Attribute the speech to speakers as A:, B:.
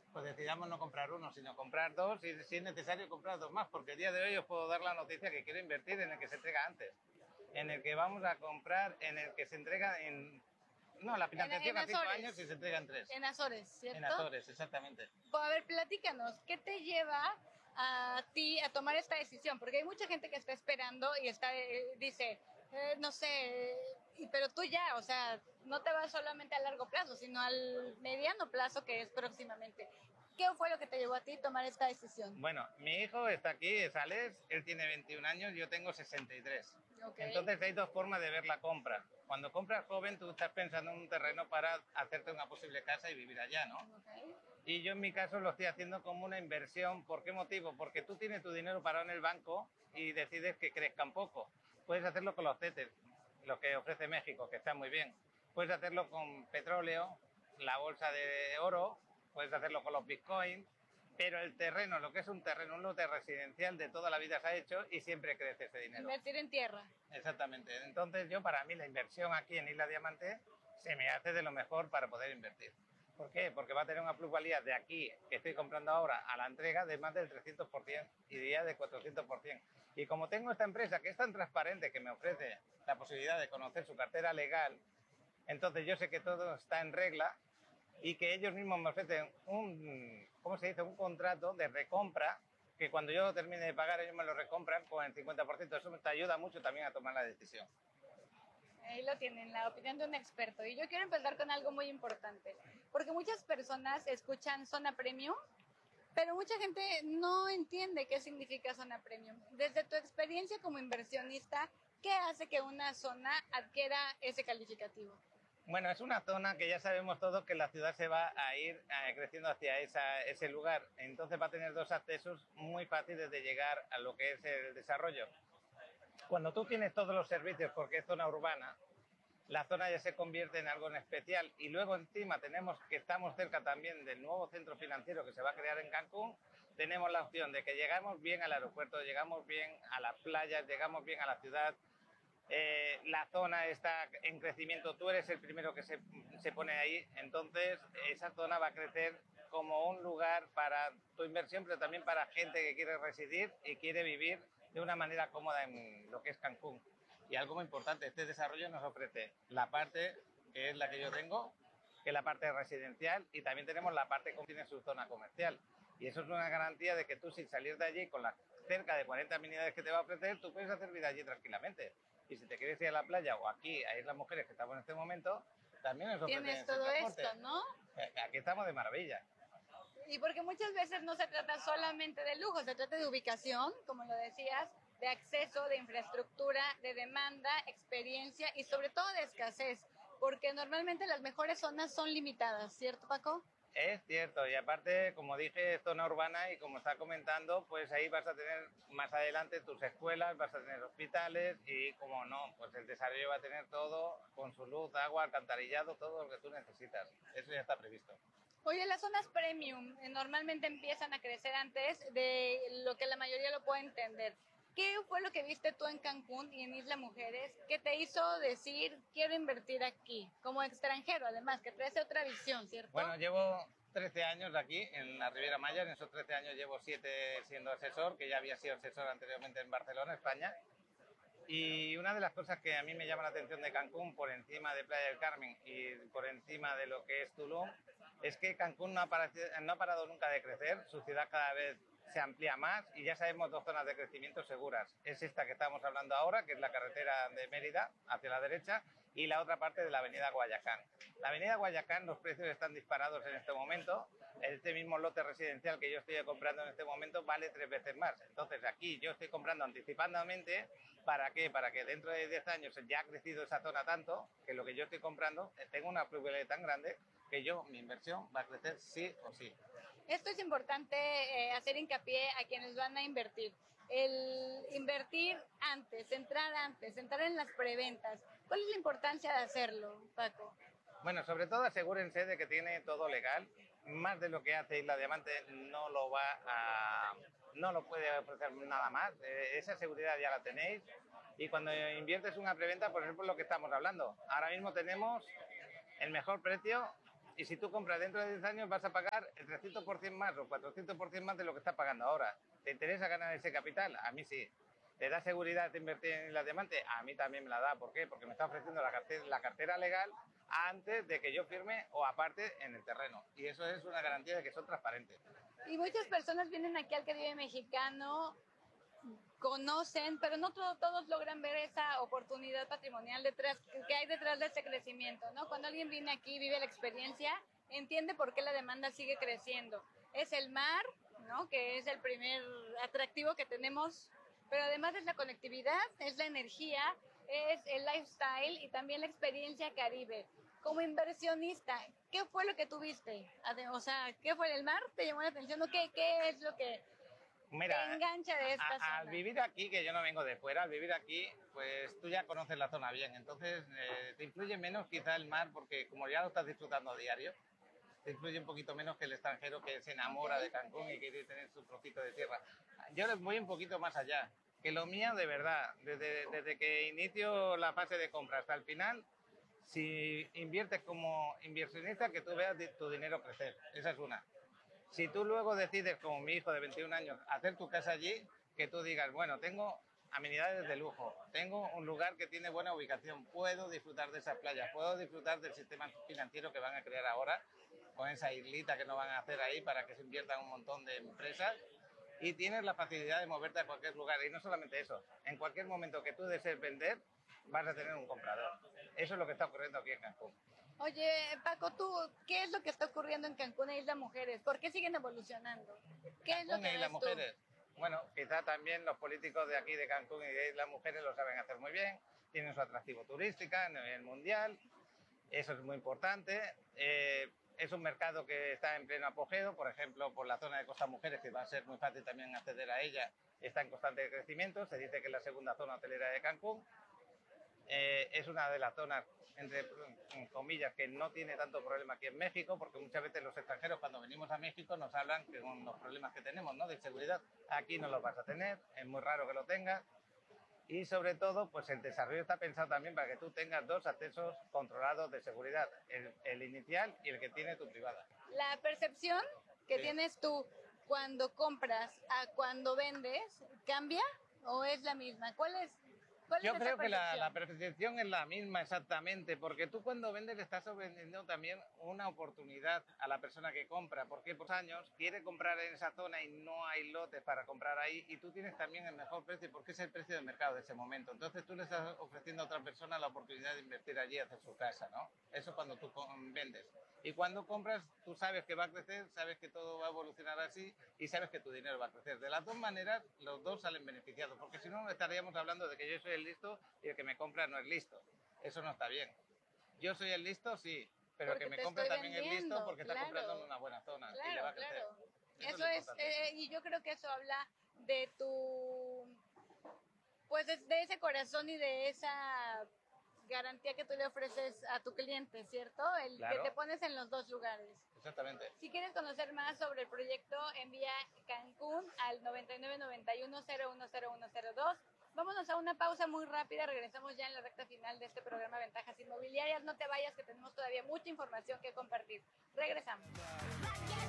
A: pues decidamos no comprar uno, sino comprar dos y si es necesario comprar dos más, porque el día de hoy os puedo dar la noticia que quiero invertir en el que se entrega antes, en el que vamos a comprar, en el que se entrega en... No, la financiación a 5 años y se entrega en 3.
B: En Azores, ¿cierto?
A: En Azores, exactamente.
B: Pues, a ver, platícanos, ¿qué te lleva a ti a tomar esta decisión? Porque hay mucha gente que está esperando y dice, no sé, pero tú ya, o sea, no te vas solamente a largo plazo, sino al mediano plazo que es próximamente. ¿Qué fue lo que te llevó a ti a tomar esta decisión?
A: Bueno, mi hijo está aquí, es Alex, él tiene 21 años, yo tengo 63.
B: Okay.
A: Entonces hay dos formas de ver la compra. Cuando compras joven, tú estás pensando en un terreno para hacerte una posible casa y vivir allá, ¿no?
B: Okay.
A: Y yo en mi caso lo estoy haciendo como una inversión. ¿Por qué motivo? Porque tú tienes tu dinero parado en el banco y decides que crezcan poco. Puedes hacerlo con los CETES, lo que ofrece México, que está muy bien. Puedes hacerlo con petróleo, la bolsa de oro, puedes hacerlo con los bitcoins, pero el terreno, lo que es un terreno, un lote residencial de toda la vida se ha hecho y siempre crece ese dinero.
B: Invertir en tierra.
A: Exactamente. Entonces yo, para mí, la inversión aquí en Isla Diamante se me hace de lo mejor para poder invertir. ¿Por qué? Porque va a tener una plusvalía de aquí, que estoy comprando ahora, a la entrega de más del 300% y día de 400%. Y como tengo esta empresa que es tan transparente, que me ofrece la posibilidad de conocer su cartera legal, entonces yo sé que todo está en regla y que ellos mismos me ofrecen ¿cómo se dice? Un contrato de recompra, que cuando yo termine de pagar ellos me lo recompran con el 50%. Eso te ayuda mucho también a tomar la decisión.
B: Ahí lo tienen, la opinión de un experto. Y yo quiero empezar con algo muy importante, porque muchas personas escuchan zona premium, pero mucha gente no entiende qué significa zona premium. Desde tu experiencia como inversionista, ¿qué hace que una zona adquiera ese calificativo?
A: Bueno, es una zona que ya sabemos todos que la ciudad se va a ir creciendo hacia ese lugar. Entonces va a tener dos accesos muy fáciles de llegar a lo que es el desarrollo. Cuando tú tienes todos los servicios, porque es zona urbana, la zona ya se convierte en algo en especial. Y luego encima tenemos que estamos cerca también del nuevo centro financiero que se va a crear en Cancún. Tenemos la opción de que llegamos bien al aeropuerto, llegamos bien a las playas, llegamos bien a la ciudad. La zona está en crecimiento, tú eres el primero que se pone ahí, entonces esa zona va a crecer como un lugar para tu inversión, pero también para gente que quiere residir y quiere vivir de una manera cómoda en lo que es Cancún. Y algo muy importante, este desarrollo nos ofrece la parte que es la que yo tengo, que es la parte residencial, y también tenemos la parte que tiene su zona comercial. Y eso es una garantía de que tú, sin salir de allí, con las cerca de 40 amenidades que te va a ofrecer, tú puedes hacer vida allí tranquilamente. Y si te quieres ir a la playa o aquí a Islas Mujeres, que estamos en este momento, también nos ofrecen
B: Tienes todo
A: transporte.
B: esto, ¿no?
A: Aquí estamos de maravilla.
B: Y porque muchas veces no se trata solamente de lujo, se trata de ubicación, como lo decías, de acceso, de infraestructura, de demanda, experiencia y sobre todo de escasez, porque normalmente las mejores zonas son limitadas, ¿cierto, Paco?
A: Es cierto, y aparte, como dije, es zona urbana y como está comentando, pues ahí vas a tener más adelante tus escuelas, vas a tener hospitales y, como no, pues el desarrollo va a tener todo con su luz, agua, alcantarillado, todo lo que tú necesitas. Eso ya está previsto.
B: Oye, las zonas premium normalmente empiezan a crecer antes de lo que la mayoría lo puede entender. ¿Qué fue lo que viste tú en Cancún y en Isla Mujeres que te hizo decir, quiero invertir aquí? Como extranjero, además, que trae otra visión, ¿cierto?
A: Bueno, llevo 13 años aquí en la Riviera Maya. En esos 13 años llevo 7 siendo asesor, que ya había sido asesor anteriormente en Barcelona, España. Y una de las cosas que a mí me llama la atención de Cancún, por encima de Playa del Carmen y por encima de lo que es Tulum, es que Cancún no ha parado nunca de crecer. Su ciudad cada vez se amplía más y ya sabemos dos zonas de crecimiento seguras. Es esta que estamos hablando ahora, que es la carretera de Mérida hacia la derecha, y la otra parte de la avenida Guayacán. La avenida Guayacán, los precios están disparados en este momento. Este mismo lote residencial que yo estoy comprando en este momento vale 3 veces más. Entonces aquí yo estoy comprando anticipadamente. ¿Para qué? Para que dentro de 10 años ya ha crecido esa zona tanto que lo que yo estoy comprando tengo una pluralidad tan grande que mi inversión va a crecer sí o sí.
B: Esto es importante hacer hincapié a quienes van a invertir. El invertir antes, entrar en las preventas. ¿Cuál es la importancia de hacerlo, Paco?
A: Bueno, sobre todo asegúrense de que tiene todo legal. Más de lo que hace Isla Diamante no lo puede ofrecer nada más. Esa seguridad ya la tenéis. Y cuando inviertes una preventa, pues es por lo que estamos hablando. Ahora mismo tenemos el mejor precio Y si tú compras dentro de 10 años vas a pagar el 300% más o 400% más de lo que estás pagando ahora. ¿Te interesa ganar ese capital? A mí sí. ¿Te da seguridad de invertir en la diamante? A mí también me la da. ¿Por qué? Porque me está ofreciendo la cartera legal antes de que yo firme o aparte en el terreno. Y eso es una garantía de que son transparentes.
B: Y muchas personas vienen aquí al Caribe mexicano, conocen, pero no todos logran ver esa oportunidad patrimonial detrás, que hay detrás de ese crecimiento, ¿no? Cuando alguien viene aquí, vive la experiencia, entiende por qué la demanda sigue creciendo. Es el mar, ¿no? Que es el primer atractivo que tenemos, pero además es la conectividad, es la energía, es el lifestyle y también la experiencia Caribe. Como inversionista, ¿qué fue lo que tuviste? O sea, ¿qué fue el mar? ¿Te llamó la atención? ¿O qué es lo que
A: Mira,
B: te engancha de esta zona?
A: Al vivir aquí, que yo no vengo de fuera, al vivir aquí, pues tú ya conoces la zona bien. Entonces te influye menos quizá el mar, porque como ya lo estás disfrutando a diario, te influye un poquito menos que el extranjero que se enamora de Cancún y quiere tener su trocito de tierra. Yo les voy un poquito más allá, que lo mío de verdad, desde que inicio la fase de compra hasta el final, si inviertes como inversionista, que tú veas tu dinero crecer. Esa es una. Si tú luego decides, como mi hijo de 21 años, hacer tu casa allí, que tú digas, bueno, tengo amenidades de lujo, tengo un lugar que tiene buena ubicación, puedo disfrutar de esas playas, puedo disfrutar del sistema financiero que van a crear ahora, con esa islita que nos van a hacer ahí para que se inviertan un montón de empresas, y tienes la facilidad de moverte a cualquier lugar. Y no solamente eso, en cualquier momento que tú desees vender, vas a tener un comprador. Eso es lo que está ocurriendo aquí en Cancún.
B: Oye, Paco, ¿tú qué es lo que está ocurriendo en Cancún e Isla Mujeres? ¿Por qué siguen evolucionando? ¿Qué es lo
A: Cancún
B: que
A: e Islas
B: ves tú?
A: Mujeres. Bueno, quizá también los políticos de aquí de Cancún y de Islas Mujeres lo saben hacer muy bien, tienen su atractivo turístico a nivel mundial, eso es muy importante. Es un mercado que está en pleno apogeo, por ejemplo, por la zona de Costa Mujeres, que va a ser muy fácil también acceder a ella, está en constante crecimiento, se dice que es la segunda zona hotelera de Cancún. Es una de las zonas, entre comillas, que no tiene tanto problema aquí en México, porque muchas veces los extranjeros cuando venimos a México nos hablan que con los problemas que tenemos, ¿no?, de inseguridad. Aquí no los vas a tener, es muy raro que lo tengas. Y sobre todo, pues el desarrollo está pensado también para que tú tengas dos accesos controlados de seguridad, el inicial y el que tiene tu privada.
B: La percepción que
A: Sí.
B: tienes tú cuando compras a cuando vendes, ¿cambia o es la misma? ¿Cuál es
A: Yo
B: esa
A: creo que la
B: percepción?
A: percepción es la misma exactamente, porque tú cuando vendes le estás ofreciendo también una oportunidad a la persona que compra, porque por años quiere comprar en esa zona y no hay lotes para comprar ahí, y tú tienes también el mejor precio porque es el precio de mercado de ese momento. Entonces tú le estás ofreciendo a otra persona la oportunidad de invertir allí y hacer su casa, ¿no? Eso es cuando tú vendes. Y cuando compras, tú sabes que va a crecer, sabes que todo va a evolucionar así y sabes que tu dinero va a crecer. De las dos maneras, los dos salen beneficiados, porque si no, estaríamos hablando de que yo soy el listo y el que me compra no es listo. Eso no está bien. Yo soy el listo, sí, pero
B: Porque
A: el que me
B: te
A: compra
B: estoy
A: también es listo
B: vendiendo,
A: porque está
B: claro.
A: comprando en una buena zona y le va a crecer.
B: Claro.
A: Eso es
B: Eso
A: lo
B: es,
A: importante.
B: y yo creo que eso habla de tu, pues de ese corazón y de esa garantía que tú le ofreces a tu cliente, ¿cierto? El que
A: Claro.
B: te pones en los dos lugares.
A: Exactamente.
B: Si quieres conocer más sobre el proyecto, envía Cancún al 9991010102. Vámonos a una pausa muy rápida, regresamos ya en la recta final de este programa Ventajas Inmobiliarias. No te vayas, que tenemos todavía mucha información que compartir. Regresamos.